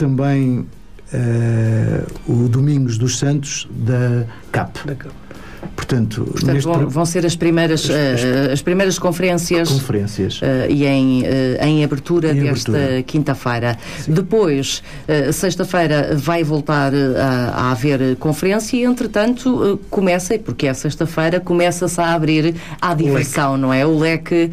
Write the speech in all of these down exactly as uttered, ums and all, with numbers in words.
também uh, o Domingos dos Santos da C A P. Da C A P. Portanto, Portanto neste vão, pro... vão ser as primeiras, as, uh, as primeiras conferências, conferências. Uh, e em, uh, em abertura em desta abertura. quinta-feira. Sim. Depois, uh, sexta-feira, vai voltar uh, a haver conferência e, entretanto, uh, começa, porque é sexta-feira, começa-se a abrir à diversão, não é? O leque.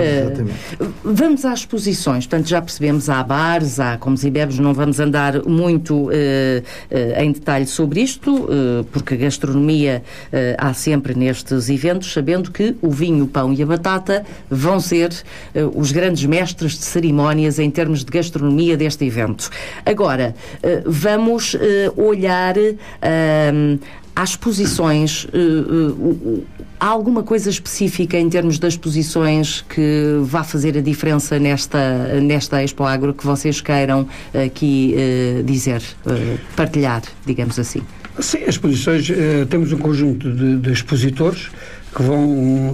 Uh, vamos às exposições. Portanto, já percebemos, há bares, há comes e bebes, não vamos andar muito uh, uh, em detalhe sobre isto, uh, porque a gastronomia uh, há sempre nestes eventos, sabendo que o vinho, o pão e a batata vão ser uh, os grandes mestres de cerimónias em termos de gastronomia deste evento. Agora, uh, vamos uh, olhar uh, às exposições. Uh, uh, uh, há alguma coisa específica em termos das exposições que vá fazer a diferença nesta, nesta Expo Agro que vocês queiram aqui uh, dizer, uh, partilhar, digamos assim? Sim, as exposições, uh, temos um conjunto de, de expositores que vão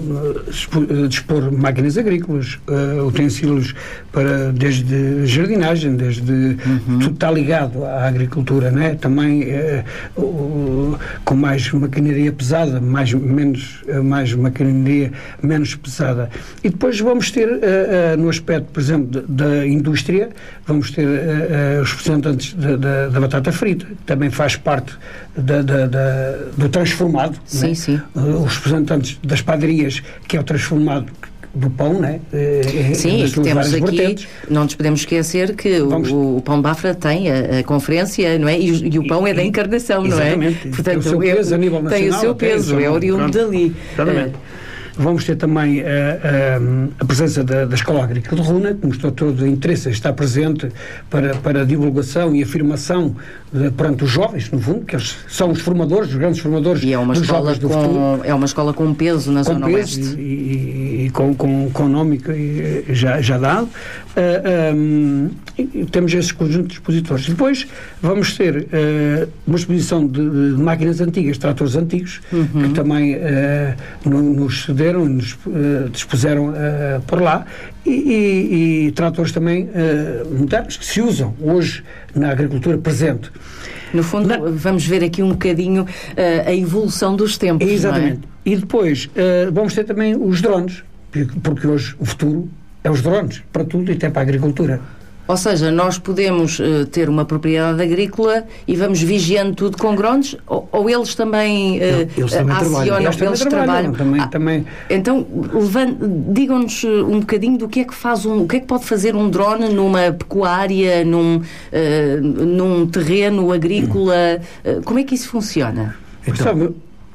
uh, dispor máquinas agrícolas, uh, utensílios para, desde jardinagem, desde uhum. tudo está ligado à agricultura, né? Também uh, uh, com mais maquinaria pesada, mais, menos, uh, mais maquinaria menos pesada. E depois vamos ter, uh, uh, no aspecto, por exemplo, da, da indústria, vamos ter uh, uh, os representantes da, da, da batata frita, que também faz parte da, da, da, do transformado. Sim, né? Sim. Uh, os representantes das padarias, que é o transformado do pão, né? É, sim, temos aqui, vertentes. Não nos podemos esquecer que o, o Pão de Bafra tem a, a conferência, não é? E o, e o pão e, é da encarnação, não é? Exatamente. Portanto, tem o seu peso é, a nível nacional. Tem o seu peso, é oriundo dali. Exatamente. Uh, Vamos ter também uh, uh, a presença da, da Escola Agrícola de Runa, que mostrou todo o interesse em estar presente para, para a divulgação e afirmação de, perante os jovens, no fundo, que eles são os formadores, os grandes formadores e é uma dos escola jovens do com, futuro. É uma escola com peso na com Zona peso Oeste. E, e, e com, com económico e, já, já dado. Uh, um, e temos esse conjunto de expositores. Depois vamos ter uh, uma exposição de, de máquinas antigas, tratores antigos, uhum. que também uh, no, nos cederam, nos uh, dispuseram uh, por lá, e, e, e tratores também uh, modernos que se usam hoje na agricultura presente. No fundo, na... vamos ver aqui um bocadinho uh, a evolução dos tempos. Exatamente. Não é? E depois uh, vamos ter também os drones, porque hoje o futuro é os drones, para tudo e até para a agricultura. Ou seja, nós podemos uh, ter uma propriedade agrícola e vamos vigiando tudo com drones, ou, ou eles também, uh, eles também acionam, trabalham. Eles, eles também trabalham. Também, ah, também. Então, digam-nos um bocadinho do que é que faz um, o que é que pode fazer um drone numa pecuária, num, uh, num terreno agrícola, uh, como é que isso funciona? Então, sabe,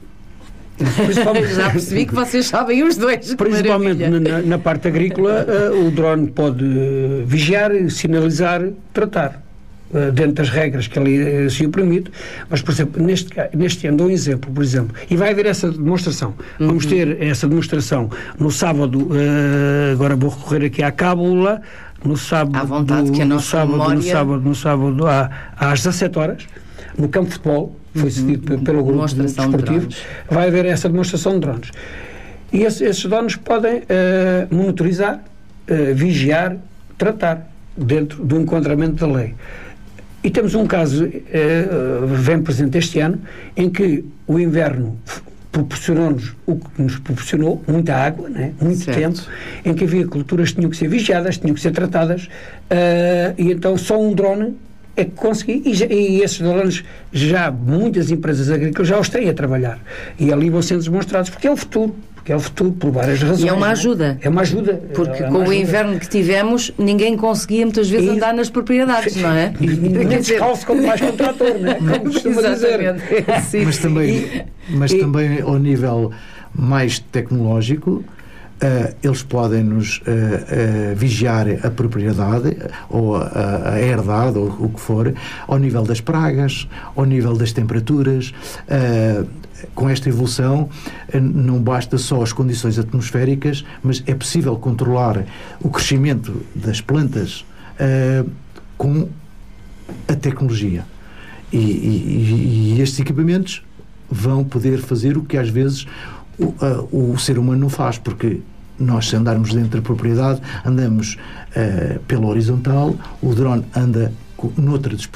já percebi que vocês sabem os dois. Principalmente na, na parte agrícola, uh, o drone pode uh, vigiar, sinalizar, tratar, uh, dentro das regras que ele uh, se o permite. Mas, por exemplo, neste, neste ano, dou um exemplo, por exemplo, e vai haver essa demonstração. Uhum. Vamos ter essa demonstração no sábado, uh, agora vou recorrer aqui à cábula, no sábado, à vontade, que a nossa no sábado, memória... no sábado, no sábado à, às dezassete horas, no campo de futebol, foi cedido uhum. pelo grupo desportivo, de vai haver essa demonstração de drones. E esse, esses drones podem uh, monitorizar, uh, vigiar, tratar, dentro do enquadramento da lei. E temos um caso, uh, vem presente este ano, em que o inverno proporcionou-nos o que nos proporcionou, muita água, né? Muito certo. Tempo, em que havia culturas que tinham que ser vigiadas, tinham que ser tratadas, uh, e então só um drone é que consegui, e, já, e esses drones já muitas empresas agrícolas já os têm a trabalhar, e ali vão sendo demonstrados, porque é o futuro, porque é o futuro, por várias razões. E é uma ajuda. Né? É uma ajuda. Porque é com ajuda. O inverno que tivemos, ninguém conseguia muitas vezes e, andar nas propriedades, não é? E nem descalço como mais com o trator, não é? Como costuma dizer. Mas também, e, mas e, também ao nível mais tecnológico, Uh, eles podem nos uh, uh, vigiar a propriedade ou a, a herdade ou o que for, ao nível das pragas, ao nível das temperaturas. Uh, com esta evolução uh, não basta só as condições atmosféricas, mas é possível controlar o crescimento das plantas uh, com a tecnologia. E, e, e estes equipamentos vão poder fazer o que às vezes O, uh, o ser humano não faz, porque nós, se andarmos dentro da propriedade, andamos uh, pela horizontal, o drone anda noutra